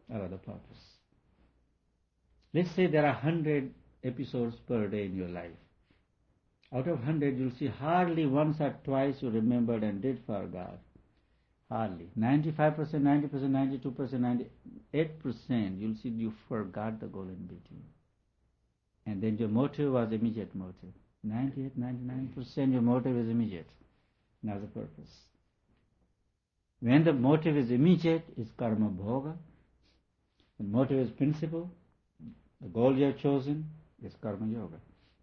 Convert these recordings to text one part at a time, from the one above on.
or other purpose. Let's say there are 100 episodes per day in your life. Out of 100, you'll see hardly once or twice you remembered and did for God. Hardly. 95%, 90%, 92%, 98%, you'll see you forgot the goal in between. And then your motive was immediate motive. 98, 99% your motive is immediate, not the purpose. When the motive is immediate, it's karma bhoga. The motive is principle. The goal you have chosen is karma yoga.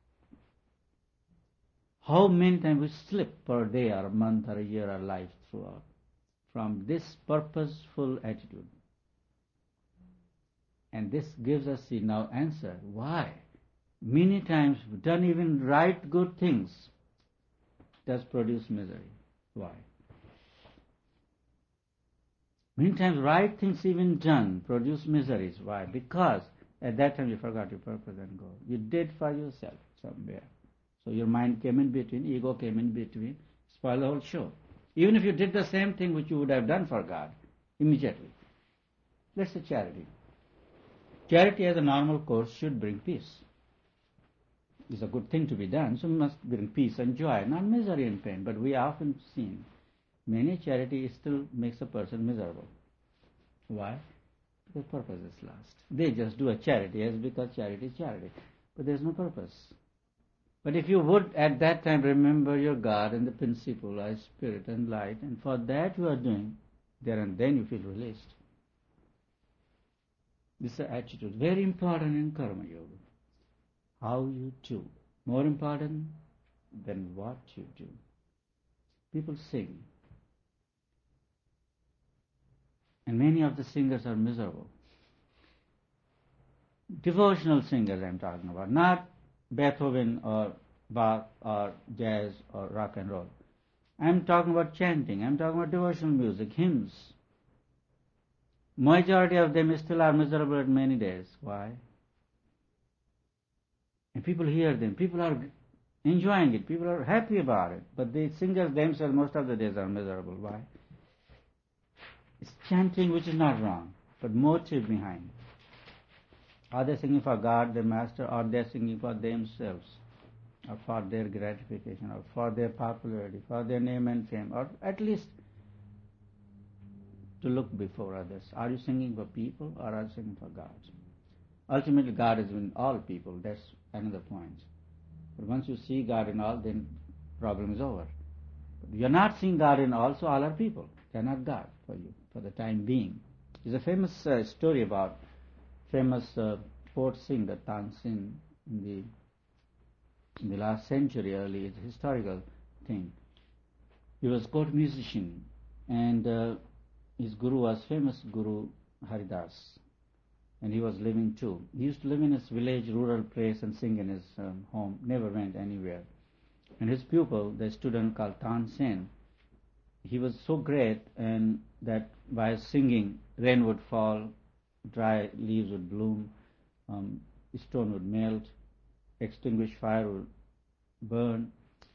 How many times we slip per day or a month or a year or life throughout from this purposeful attitude? And this gives us the now answer. Why? Many times we've done even right good things does produce misery. Why? Many times right things even done produce miseries. Why? Because at that time you forgot your purpose and goal. You did for yourself somewhere. So your mind came in between, ego came in between, spoil the whole show. Even if you did the same thing which you would have done for God, immediately. Let's say charity. Charity as a normal course should bring peace. It's a good thing to be done, so it must bring peace and joy, not misery and pain. But we often seen many charity still makes a person miserable. Why? Because purpose is lost. They just do a charity as because charity is charity. But there's no purpose. But if you would at that time remember your God and the principle as spirit and light, and for that you are doing, there and then you feel released. This is the attitude. Very important in Karma Yoga. How you do. More important than what you do. People sing. And many of the singers are miserable. Devotional singers I'm talking about, not Beethoven or Bach or jazz or rock and roll. I'm talking about chanting, I'm talking about devotional music, hymns. Majority of them still are miserable at many days. Why? And people hear them, people are enjoying it, people are happy about it, but the singers themselves most of the days are miserable. Why? It's chanting which is not wrong, but motive behind. Are they singing for God, their master, or they're singing for themselves, or for their gratification, or for their popularity, for their name and fame, or at least to look before others? Are you singing for people, or are you singing for God? Ultimately, God is in all people. That's another point. But once you see God in all, then problem is over. But you're not seeing God in all, so all are people. They're not God for you, for the time being. There's a famous story about famous folk singer Tansen in the last century early. It's a historical thing. He was a court musician, and his guru was famous Guru Haridas, and he was living too. He used to live in his village, rural place, and sing in his home. Never went anywhere. And his pupil, the student called Tansen, he was so great, and that by singing, rain would fall, dry leaves would bloom, stone would melt, extinguished fire would burn,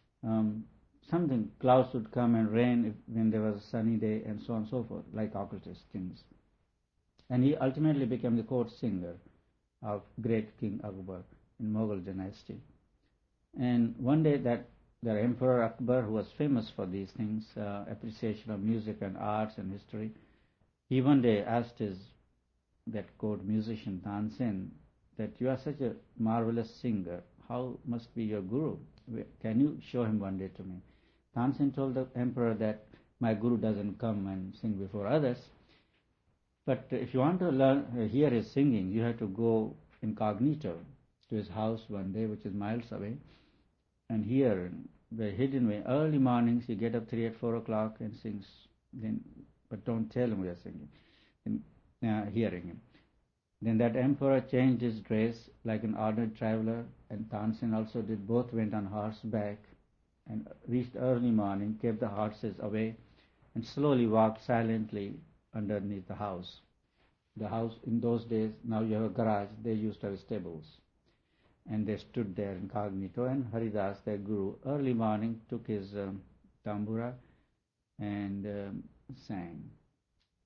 clouds would come and rain when there was a sunny day, and so on and so forth, like occultist things. And he ultimately became the court singer of great King Akbar in Mughal dynasty. And one day that the Emperor Akbar, who was famous for these things, appreciation of music and arts and history, he one day asked that court musician Tansen that you are such a marvelous singer, how must be your guru? Can you show him one day to me? Tansen told the emperor that my guru doesn't come and sing before others, but if you want to hear his singing, you have to go incognito to his house one day, which is miles away, and hear the hidden way. Early mornings, you get up 3 or 4 o'clock and sings, but don't tell him we are singing, hearing him. Then that emperor changed his dress like an ordinary traveler, and Tansen also did. Both went on horseback and reached early morning, kept the horses away, and slowly walked silently underneath the house. The house in those days, now you have a garage, they used to have stables. And they stood there incognito, and Haridas, their guru, early morning took his tambura and sang.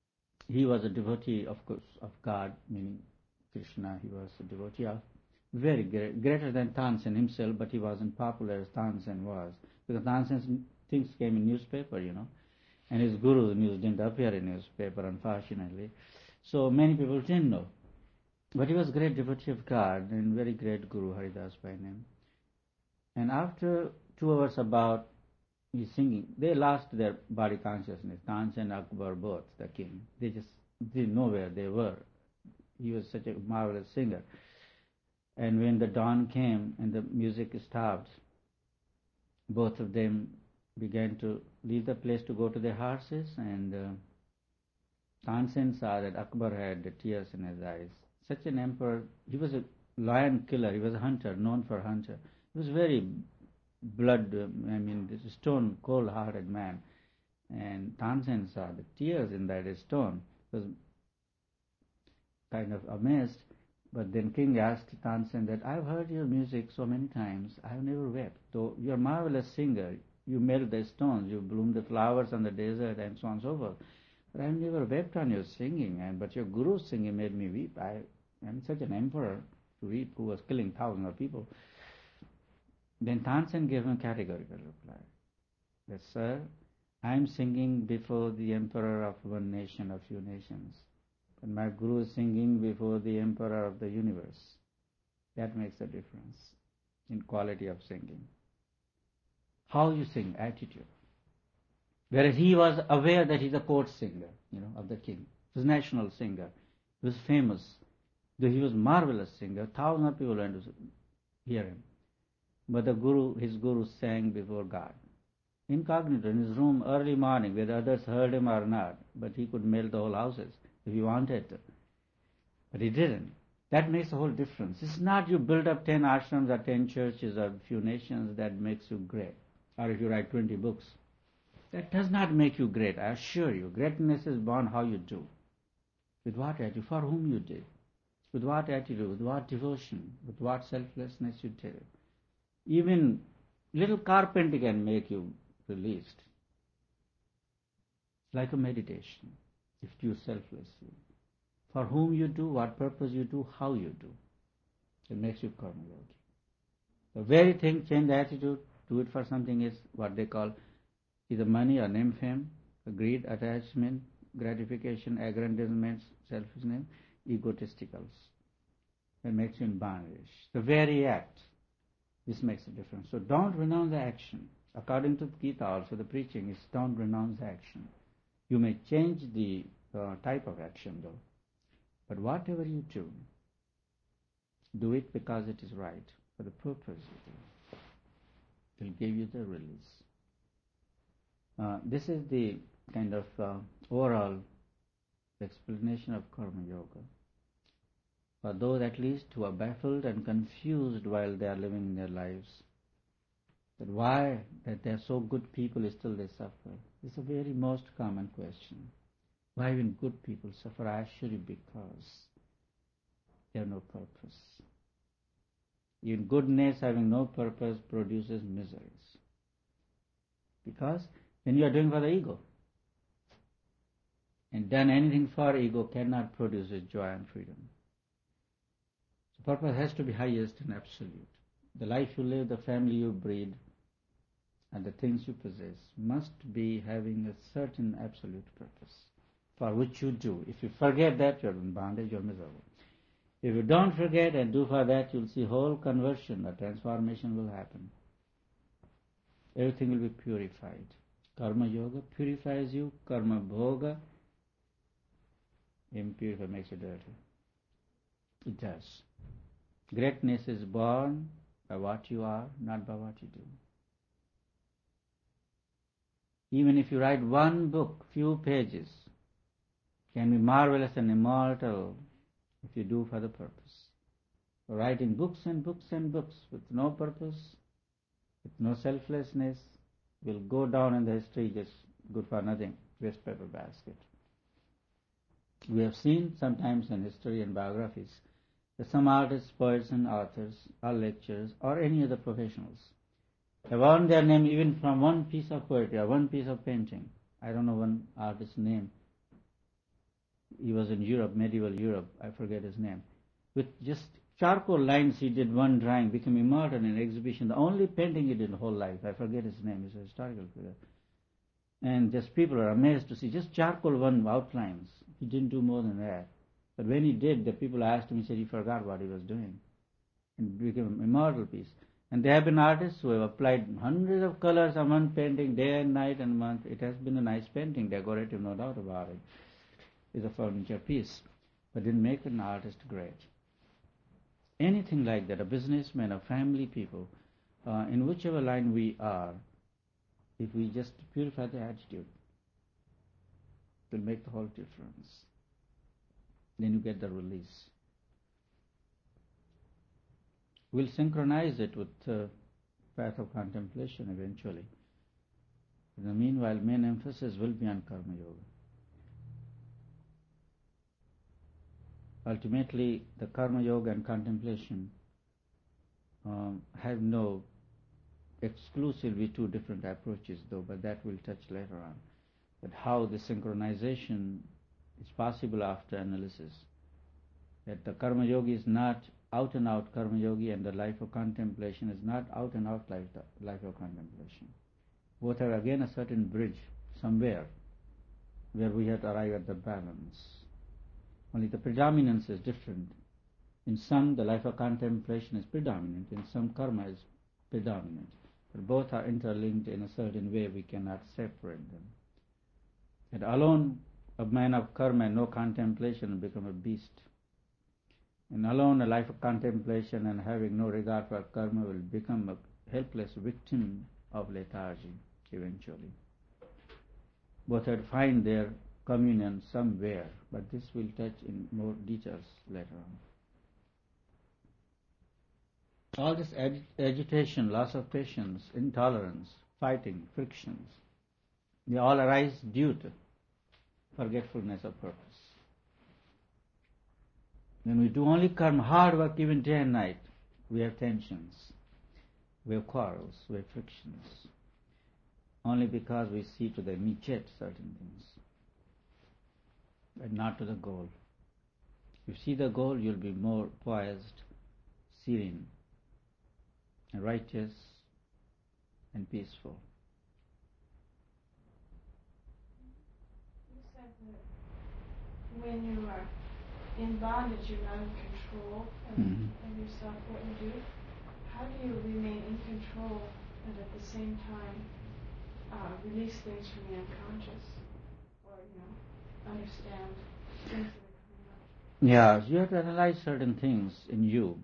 he was a devotee, of course, of God, meaning Krishna. He was a devotee of very great, greater than Tansen himself, but he wasn't popular as Tansen was. Because Tansen's things came in newspaper, and his Guru's news didn't appear in newspaper, unfortunately. So many people didn't know. But he was a great devotee of God and very great Guru, Haridas by name. And after 2 hours about his singing, they lost their body consciousness. Tansen and Akbar both, the king. They just didn't know where they were. He was such a marvelous singer. And when the dawn came and the music stopped, both of them began to leave the place to go to their horses, and Tansen saw that Akbar had the tears in his eyes. Such an emperor, he was a lion killer, he was a hunter, known for hunter. He was very stone cold-hearted man. And Tansen saw the tears in that stone. He was kind of amazed. But then king asked Tansen that, I've heard your music so many times, I've never wept. Though you're a marvelous singer, you melt the stones, you bloom the flowers on the desert, and so on and so forth. But I've never wept on your singing, but your Guru's singing made me weep. I am such an emperor to weep, who was killing thousands of people. Then Tansen gave him a categorical reply. That, sir, I am singing before the emperor of one nation, a few nations. But my Guru is singing before the emperor of the universe. That makes a difference in quality of singing. How you sing, attitude. Whereas he was aware that he's a court singer, of the king. He was a national singer. He was famous. Though he was a marvelous singer, thousands of people went to hear him. But his Guru sang before God. Incognito, in his room, early morning, whether others heard him or not, but he could melt the whole houses if he wanted to. But he didn't. That makes a whole difference. It's not you build up 10 ashrams or 10 churches or a few nations that makes you great. Or if you write 20 books. That does not make you great, I assure you. Greatness is born how you do. With what attitude, for whom you did. With what attitude, with what devotion, with what selflessness you did. Even little carpenter can make you released. Like a meditation, if you selflessly. For whom you do, what purpose you do, how you do. It makes you karma yogi. The very thing, change the attitude, do it for something is what they call either money or name, fame, greed, attachment, gratification, aggrandizement, selfishness, egotisticals. It makes you in bondage. The very act, this makes a difference. So don't renounce the action. According to Gita also, the preaching is don't renounce the action. You may change the type of action though. But whatever you do it because it is right, for the purpose you do. It will give you the release. This is the kind of overall explanation of Karma Yoga. For those at least who are baffled and confused while they are living in their lives, that why that they are so good people still they suffer. It's a very most common question. Why even good people suffer? I assure you, because they have no purpose. Even goodness having no purpose produces miseries. Because when you are doing for the ego, and done anything for ego cannot produce joy and freedom. So purpose has to be highest and absolute. The life you live, the family you breed, and the things you possess must be having a certain absolute purpose for which you do. If you forget that, you're in bondage, you're miserable. If you don't forget and do for that, you'll see whole conversion, a transformation will happen. Everything will be purified. Karma Yoga purifies you. Karma Bhoga impurifies, makes you dirty. It does. Greatness is born by what you are, not by what you do. Even if you write one book, few pages, can be marvelous and immortal if you do for the purpose. So writing books and books and books with no purpose, with no selflessness, will go down in the history just good for nothing, waste paper basket. We have seen sometimes in history and biographies that some artists, poets and authors or lecturers or any other professionals have earned their name even from one piece of poetry or one piece of painting. I don't know one artist's name. he was in Europe, medieval Europe, I forget his name. With just charcoal lines, he did one drawing, became immortal in an exhibition. The only painting he did in whole life. I forget his name. He's a historical figure. And just people are amazed to see just charcoal one outlines. He didn't do more than that. But when he did, the people asked him, he said he forgot what he was doing. And it became an immortal piece. And there have been artists who have applied hundreds of colors on one painting, day and night and month. It has been a nice painting, decorative, no doubt about it. It's a furniture piece. But didn't make an artist great. Anything like that, a businessman, a family people, in whichever line we are, if we just purify the attitude, it will make the whole difference. Then you get the release. We'll synchronize it with the path of contemplation eventually. In the meanwhile, main emphasis will be on Karma Yoga. Ultimately, the Karma Yoga and contemplation have no exclusively two different approaches though, but that we'll touch later on. But how the synchronization is possible after analysis. That the Karma Yogi is not out and out Karma Yogi and the life of contemplation is not out and out life of contemplation. Both have again a certain bridge somewhere where we have to arrive at the balance. Only the predominance is different. In some, the life of contemplation is predominant. In some, karma is predominant. But both are interlinked in a certain way. We cannot separate them. And alone, a man of karma and no contemplation will become a beast. And alone, a life of contemplation and having no regard for karma will become a helpless victim of lethargy eventually. Both have to find their communion somewhere, but this we'll touch in more details later on. All this agitation, loss of patience, intolerance, fighting, frictions, they all arise due to forgetfulness of purpose. When we do only karma, hard work even day and night, we have tensions, we have quarrels, we have frictions, only because we see to the immediate certain things, but not to the goal. If you see the goal, you'll be more poised, serene, and righteous, and peaceful. You said that when you are in bondage, you're not in control of yourself, what you do. How do you remain in control and at the same time release things from the unconscious, or understand things that are coming up? Yeah, you have to analyze certain things in you,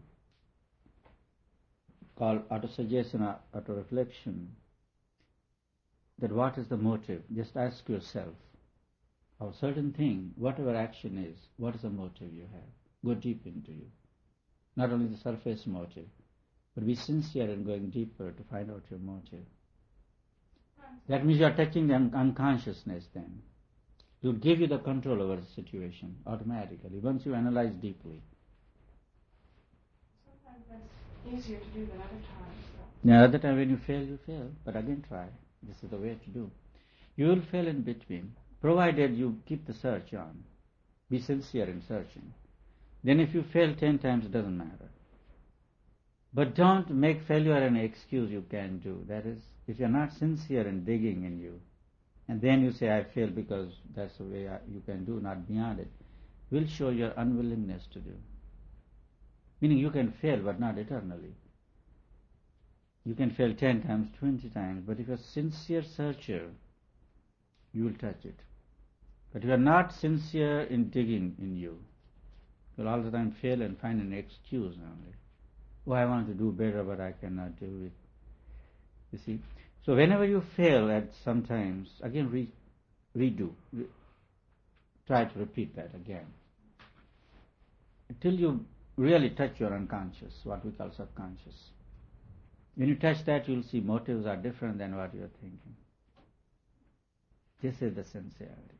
called autosuggestion, auto-reflection, that what is the motive? Just ask yourself, of certain thing, whatever action is, what is the motive you have? Go deep into you. Not only the surface motive, but be sincere in going deeper to find out your motive. That means you are touching the unconsciousness then. It will give you the control over the situation automatically, once you analyze deeply. Sometimes that's easier to do than other times. Now, other time when you fail, but again try. This is the way to do. You will fail in between, provided you keep the search on. Be sincere in searching. Then if you fail 10 times, it doesn't matter. But don't make failure an excuse you can't do. That is, if you're not sincere in digging in you, and then you say, I fail because that's the way you can do, not beyond it, will show your unwillingness to do. Meaning you can fail, but not eternally. You can fail 10 times, 20 times, but if you're a sincere searcher, you will touch it. But if you are not sincere in digging in you, you'll all the time fail and find an excuse only. Oh, I want to do better, but I cannot do it. You see? So whenever you fail at sometimes, again redo. Try to repeat that again. Until you really touch your unconscious, what we call subconscious. When you touch that, you'll see motives are different than what you're thinking. This is the sincerity.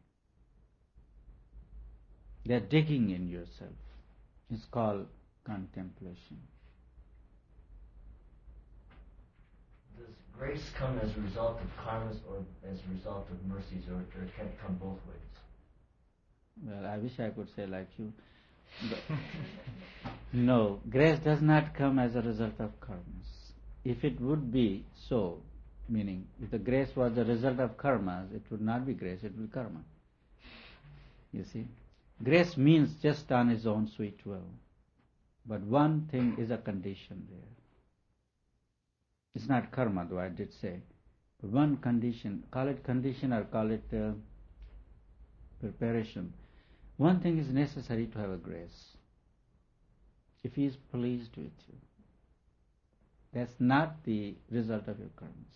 They're digging in yourself. It's called contemplation. Does grace come as a result of karmas or as a result of mercies, or can it come both ways? Well, I wish I could say like you. But no, grace does not come as a result of karmas. If it would be so, meaning if the grace was the result of karmas, it would not be grace, it would be karma. You see? Grace means just on its own sweet will. But one thing is a condition there. It's not karma, though I did say. But one condition, call it condition or call it preparation. One thing is necessary to have a grace. If he is pleased with you, that's not the result of your karmas.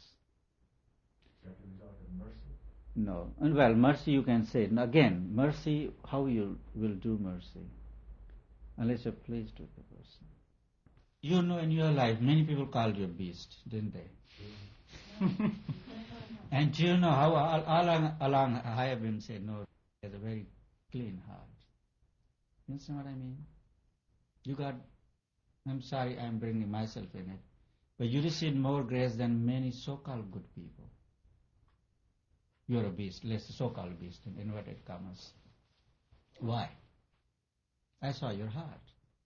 Is that the result of mercy? No. And well, mercy you can say. And again, mercy, how you will do mercy? Unless you're pleased with the person. You know, in your life, many people called you a beast, didn't they? And do you know how all along I have been said, no, he has a very clean heart. You understand what I mean? You got, I'm sorry I'm bringing myself in it, but you received more grace than many so-called good people. You're a beast, let's say so-called beast in inverted commas. Why? I saw your heart.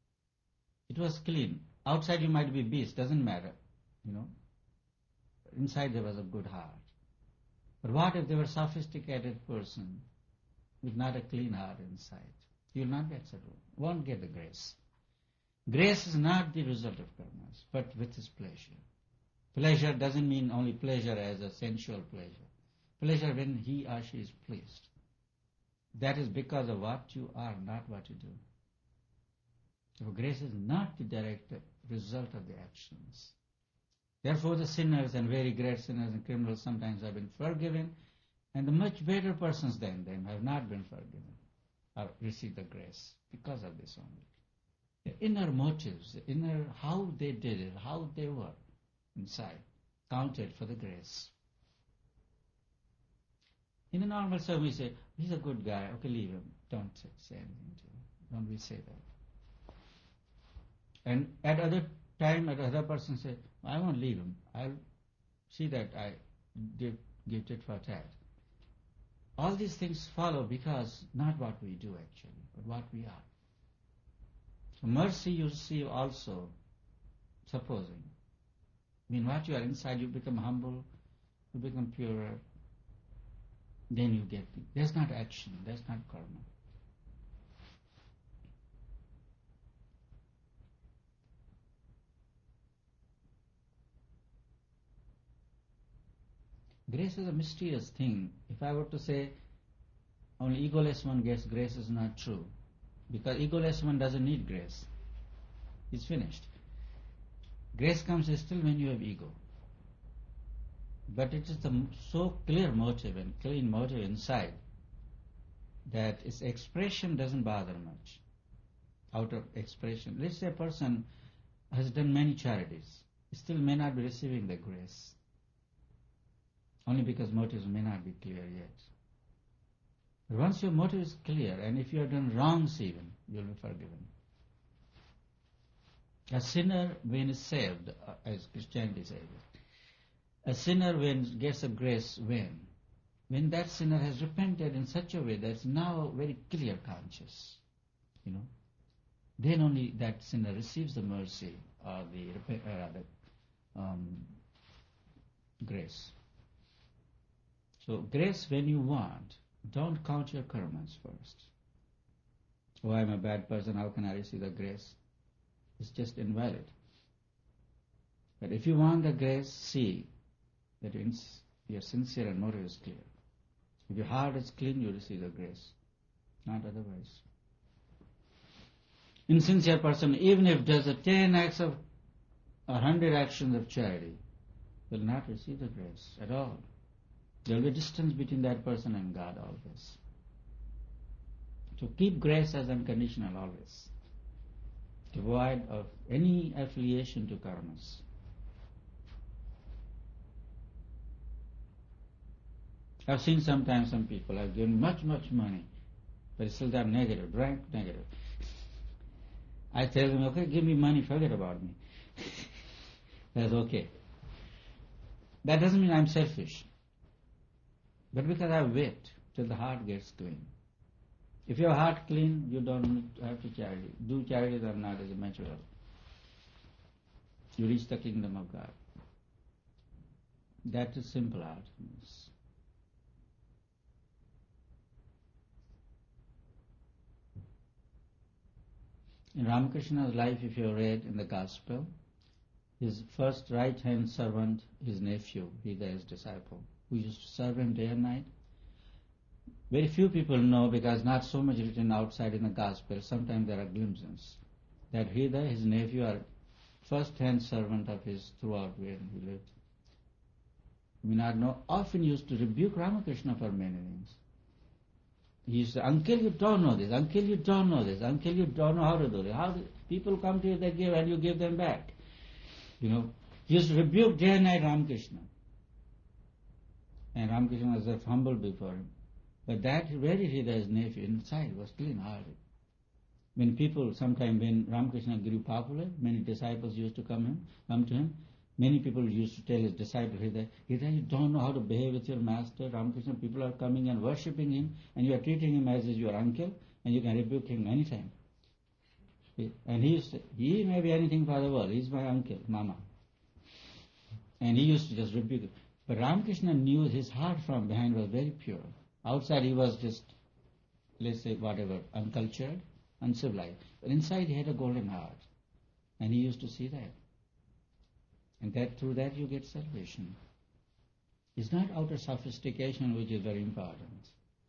It was clean. Outside you might be beast, doesn't matter, you know. Inside there was a good heart. But what if they were a sophisticated person with not a clean heart inside? You will not get settled. Won't get the grace. Grace is not the result of karmas, but with his pleasure. Pleasure doesn't mean only pleasure as a sensual pleasure. Pleasure when he or she is pleased. That is because of what you are, not what you do. So grace is not the direct result of the actions. Therefore the sinners and very great sinners and criminals sometimes have been forgiven, and the much better persons than them have not been forgiven or received the grace because of this only. The inner motives, the inner how they did it, how they were inside, counted for the grace. In a normal service, we say, he's a good guy, okay, leave him. Don't say anything to him. Don't we say that? And at other time, at other person say, I won't leave him. I'll see that I give tit for tat. All these things follow because not what we do actually, but what we are. So mercy you see also, supposing. I mean, what you are inside, you become humble, you become purer, then you get it. That's not action, that's not karma. Grace is a mysterious thing. If I were to say only egoless one gets grace, is not true. Because egoless one doesn't need grace. It's finished. Grace comes still when you have ego. But it is the so clear motive and clean motive inside that its expression doesn't bother much. Outer expression. Let's say a person has done many charities, still may not be receiving the grace. Only because motives may not be clear yet. But once your motive is clear, and if you have done wrongs even, you will be forgiven. A sinner, when is saved, as Christianity says, a sinner when gets a grace when that sinner has repented in such a way that it's now very clear conscious, you know, then only that sinner receives the mercy or the grace. So grace when you want, don't count your karmas first. Oh, I'm a bad person, how can I receive the grace? It's just invalid. But if you want the grace, see that you're sincere and motive is clear. If your heart is clean, you receive the grace, not otherwise. Insincere person, even if does 10 acts of 100 actions of charity, will not receive the grace at all. There will be distance between that person and God always. So keep grace as unconditional always, devoid of any affiliation to karmas. I've seen sometimes some people have given much money, but still they're negative, rank negative. I tell them, okay, give me money, forget about me. That's okay. That doesn't mean I'm selfish. But because I wait till the heart gets clean. If your heart clean, you don't have to charity. Do charity or not as a material. You reach the kingdom of God. That is simple heart. In Ramakrishna's life, if you read in the Gospel, his first right-hand servant, his nephew, his disciple, who used to serve him day and night. Very few people know, because not so much written outside in the Gospel. Sometimes there are glimpses that Hridaya, his nephew, are first-hand servant of his throughout where he lived. We not know, often used to rebuke Ramakrishna for many things. He used to say, uncle, you don't know this, uncle, you don't know this, uncle, you don't know how to do it. People come to you, they give, and you give them back. He used to rebuke day and night Ramakrishna. And Ramakrishna was humble before him. But that very Hridaya's nephew inside was clean-hearted. When Ramakrishna grew popular, many disciples used to come to him. Many people used to tell his disciple Hridaya, you don't know how to behave with your master, Ramakrishna. People are coming and worshipping him, and you are treating him as your uncle, and you can rebuke him anytime. And he used to say, he may be anything for the world. He's my uncle, Mama. And he used to just rebuke him. But Ramakrishna knew his heart from behind was very pure. Outside he was just, let's say, uncultured, uncivilized. But inside he had a golden heart. And he used to see that. And through that you get salvation. It's not outer sophistication which is very important.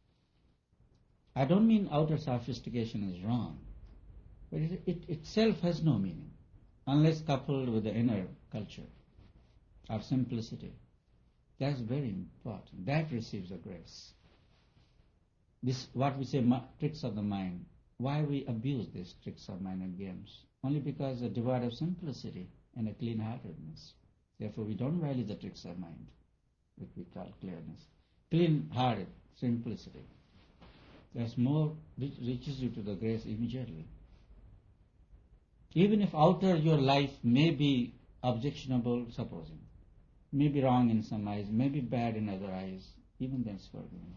I don't mean outer sophistication is wrong, but it itself has no meaning unless coupled with the inner culture of simplicity. That's very important. That receives the grace. This, what we say, tricks of the mind. Why we abuse these tricks of mind and games? Only because they're devoid of simplicity and a clean-heartedness. Therefore, we don't value the tricks of mind, which we call clearness. Clean-hearted, simplicity. That's more, reaches you to the grace immediately. Even if outer your life may be objectionable, supposing, may be wrong in some eyes, may be bad in other eyes, even then it's forgiven.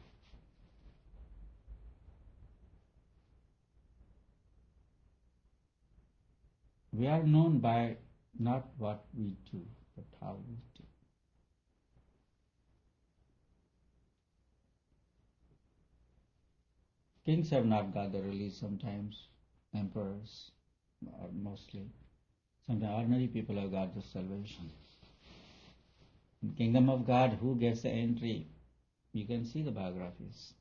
We are known by not what we do, but how we do. Kings have not got the release sometimes, emperors, mostly. Sometimes ordinary people have got the salvation. In Kingdom of God, who gets the entry? You can see the biographies.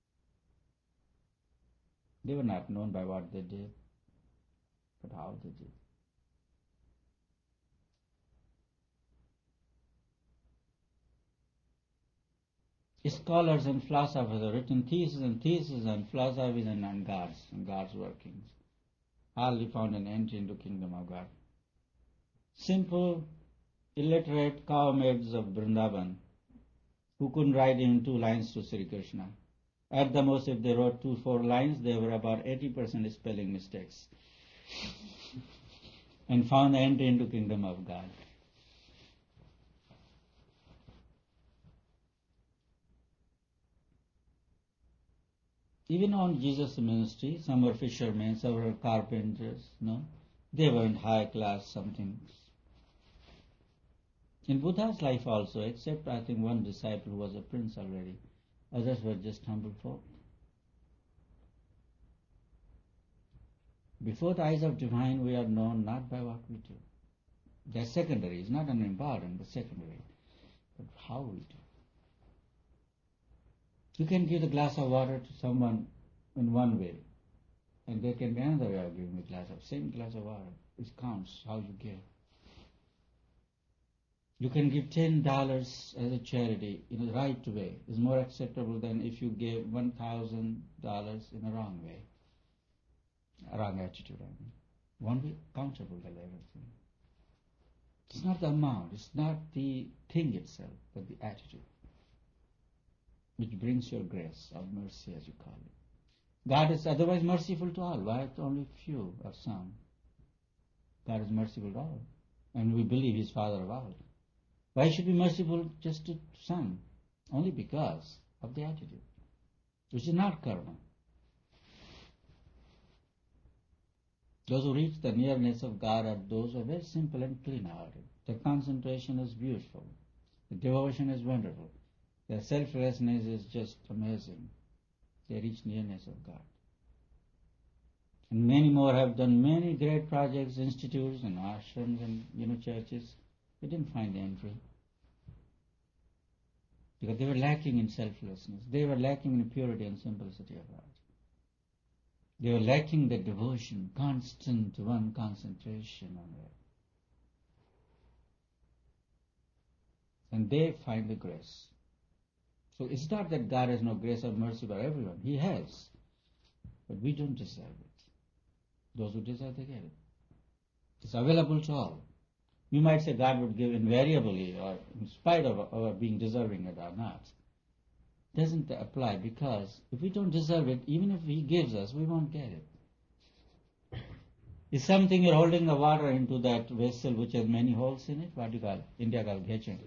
They were not known by what they did, but how they did. Scholars and philosophers have written theses and theses on philosophies and on God's workings. All we found an entry into Kingdom of God. Simple, illiterate cow-maids of Vrindavan who couldn't write even 2 lines to Sri Krishna. At the most, if they wrote 2-4 lines, they were about 80% spelling mistakes. And found the entry into Kingdom of God. Even on Jesus' ministry, some were fishermen, some were carpenters, they weren't high class something. In Buddha's life also, except I think one disciple who was a prince already, others were just humble folk. Before the eyes of divine, we are known not by what we do. That's secondary. It's not an important, but secondary. But how we do. You can give a glass of water to someone in one way, and there can be another way of giving same glass of water. It counts how you give. You can give $10 as a charity in the right way. It's more acceptable than if you gave $1,000 in a wrong way. A wrong attitude, I mean. Won't be countable, the level thing. It's not the amount, it's not the thing itself, but the attitude, which brings your grace or mercy, as you call it. God is otherwise merciful to all. Why to only few or some? God is merciful to all. And we believe He is Father of all. Why should be merciful just to some? Only because of the attitude, which is not karma. Those who reach the nearness of God are those who are very simple and clean-hearted. Their concentration is beautiful. The devotion is wonderful. Their selflessness is just amazing. They reach nearness of God. And many more have done many great projects, institutes and ashrams and churches. They didn't find the entry. Because they were lacking in selflessness. They were lacking in purity and simplicity of heart. They were lacking the devotion, constant one concentration on it. And they find the grace. So it's not that God has no grace or mercy for everyone. He has. But we don't deserve it. Those who deserve, they get it. It's available to all. You might say God would give invariably or in spite of our being deserving it or not. Doesn't apply, because if we don't deserve it, even if He gives us, we won't get it. It's something you're holding the water into that vessel which has many holes in it. What do you call it? India call getching.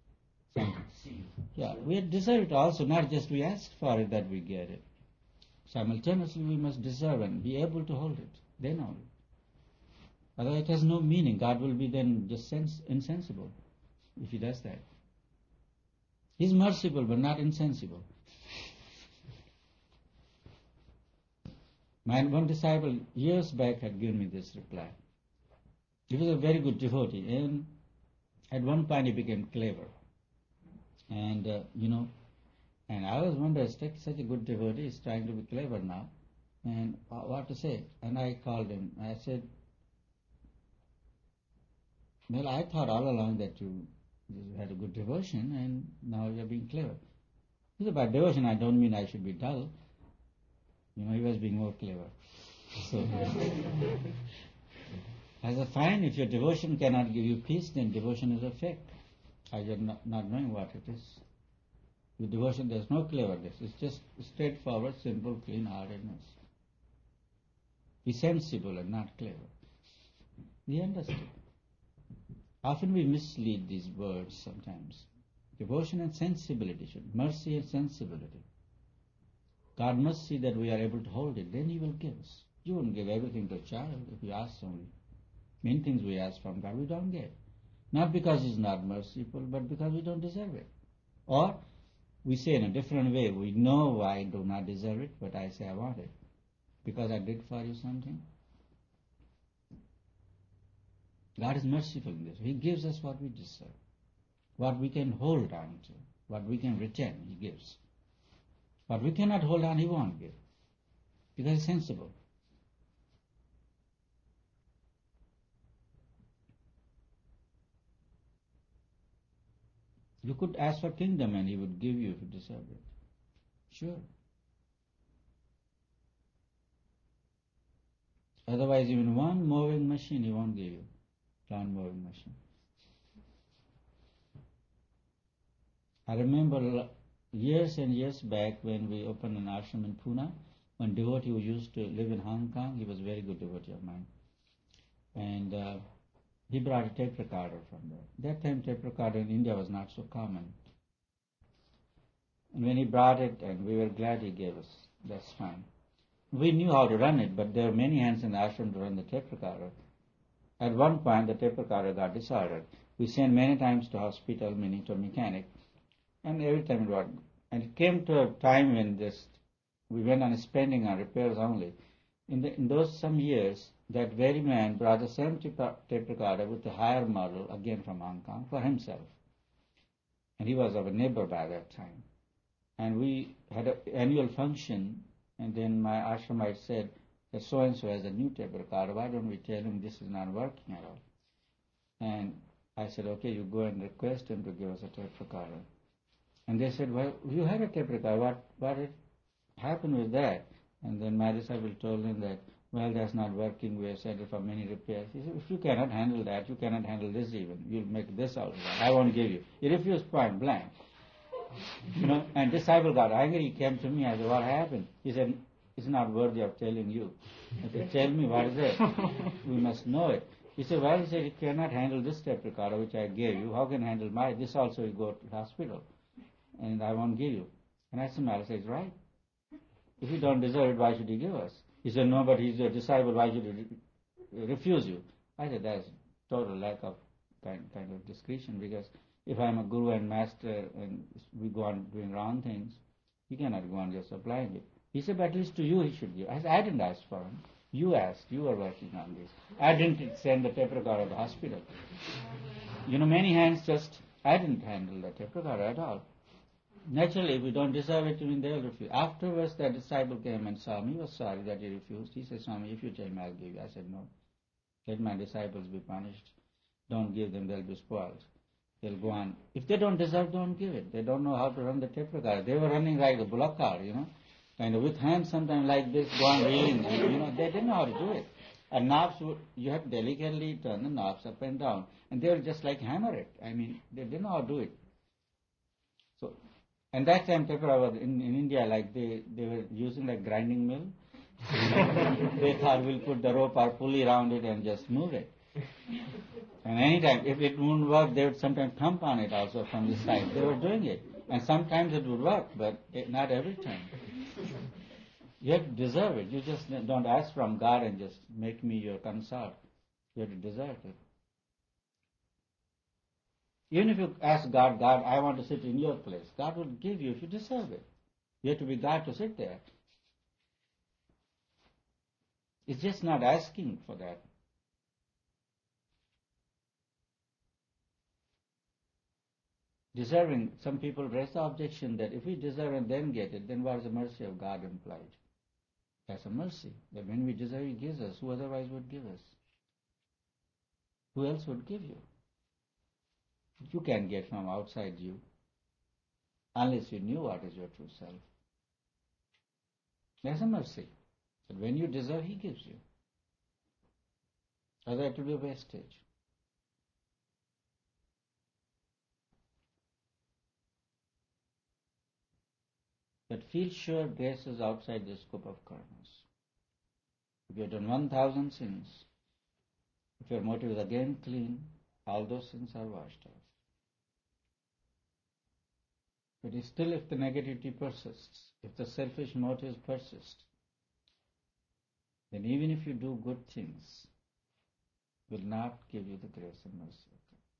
Yeah, we deserve it also, not just we ask for it that we get it. Simultaneously we must deserve and be able to hold it. Then only. Otherwise it has no meaning. God will be then just insensible if He does that. He's merciful but not insensible. My one disciple years back had given me this reply. He was a very good devotee, and at one point he became clever. And, and I was wondering, such a good devotee is trying to be clever now, and what to say. And I called him. I said, well, I thought all along that you had a good devotion, and now you're being clever. He said, by devotion I don't mean I should be dull. He was being more clever. So, I said, fine, if your devotion cannot give you peace, then devotion is a fake. You're not knowing what it is. With devotion there's no cleverness. It's just straightforward, simple, clean-heartedness. Be sensible and not clever. We understood. Often we mislead these words sometimes. Devotion and sensibility, mercy and sensibility. God must see that we are able to hold it, then He will give us. You won't give everything to a child if you ask only. Many things we ask from God, we don't get. Not because He's not merciful, but because we don't deserve it. Or we say in a different way, we know I do not deserve it, but I say I want it. Because I did for you something. God is merciful in this. He gives us what we deserve. What we can hold on to. What we can retain, He gives. What we cannot hold on, He won't give. Because He's sensible. You could ask for kingdom and He would give you if you deserve it. Sure. Otherwise, even one moving machine He won't give you. Plant moving machine. I remember years and years back when we opened an ashram in Pune, one devotee who used to live in Hong Kong, he was a very good devotee of mine. And he brought a tape recorder from there. That time tape recorder in India was not so common. And when he brought it, and we were glad he gave us, that's fine. We knew how to run it, but there were many hands in the ashram to run the tape recorder. At one point, the tape recorder got disordered. We sent many times to hospital, meaning to a mechanic, and every time it worked. And it came to a time when we went on spending on repairs only. In those some years, that very man brought the same tape recorder with a higher model, again from Hong Kong, for himself. And he was our neighbor by that time. And we had an annual function, and then my ashramite said, that so-and-so has a new tape recorder, why don't we tell him this is not working at all? And I said, okay, you go and request him to give us a tape recorder. And they said, well, you had a tape recorder, what happened with that? And then my disciple told him that, well, that's not working, we have sent it for many repairs. He said, if you cannot handle that, you cannot handle this even. You'll make this also. I won't give you. He refused point blank. And disciple got angry, he came to me, I said, what happened? He said, it's not worthy of telling you. I said, tell me, what is it? We must know it. He said, well, you cannot handle this tape recorder which I gave you. How can you handle mine? This also will go to the hospital. And I won't give you. And I smiled, I said, right. If you don't deserve it, why should you give us? He said, no, but he's a disciple, why should you refuse you. I said that's total lack of kind of discretion, because if I'm a guru and master and we go on doing wrong things, he cannot go on just applying it. He said, but at least to you he should give. I said, I didn't ask for him. You asked. You were working on this. I didn't send the tape recorder to the hospital. Many hands I didn't handle the tape recorder at all. Naturally, if we don't deserve it, they'll refuse. Afterwards, that disciple came and saw me. He was sorry that he refused. He said, Swami, if you tell me, I'll give you. I said, no. Let my disciples be punished. Don't give them, they'll be spoiled. They'll go on. If they don't deserve, don't give it. They don't know how to run the tape recorder. They were running like a bullock cart, kind of with hands sometimes like this, go on reeling. They didn't know how to do it. And knobs, you have to delicately turn the knobs up and down. And they were just like hammer it. They didn't know how to do it. So, and that time tape recorder was in India, like they were using like grinding mill. They thought we'll put the rope or pulley around it and just move it. And anytime, if it wouldn't work, they would sometimes thump on it also from the side. They were doing it. And sometimes it would work, but not every time. You have to deserve it. You just don't ask from God and just make me your consort. You have to deserve it. Even if you ask God, God, I want to sit in your place, God will give you if you deserve it. You have to be God to sit there. It's just not asking for that. Deserving, some people raise the objection that if we deserve and then get it, then what is the mercy of God implied? That's a mercy. That when we deserve, He gives us. Who otherwise would give us? Who else would give you? You can't get from outside you unless you knew what is your true self. That's a mercy. But when you deserve, He gives you. Otherwise it will be a wastage. But feel sure grace is outside the scope of karmas. If you have done 1,000 sins, if your motive is again clean, all those sins are washed off. But still, if the negativity persists, if the selfish motives persist, then even if you do good things, will not give you the grace and mercy.